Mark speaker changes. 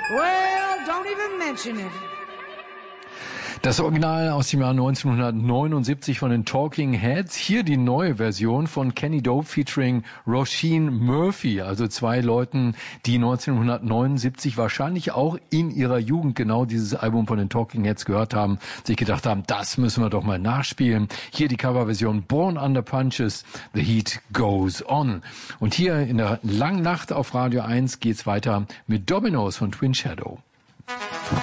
Speaker 1: Well, don't even mention it.
Speaker 2: Das Original aus dem Jahr 1979 von den Talking Heads. Hier die neue Version von Kenny Dope featuring Roisin Murphy. Also zwei Leuten, die 1979 wahrscheinlich auch in ihrer Jugend genau dieses Album von den Talking Heads gehört haben, sich gedacht haben, das müssen wir doch mal nachspielen. Hier die Coverversion Born Under Punches, The Heat Goes On. Und hier in der langen Nacht auf Radio 1 geht's weiter mit Dominoes von Twin Shadow.